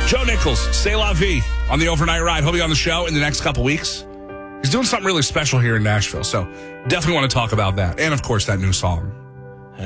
Joe Nichols, C'est La Vie on the overnight ride. He'll be on the show in the next couple weeks. He's doing something really special here in Nashville, so definitely want to talk about that. And, of course, that new song.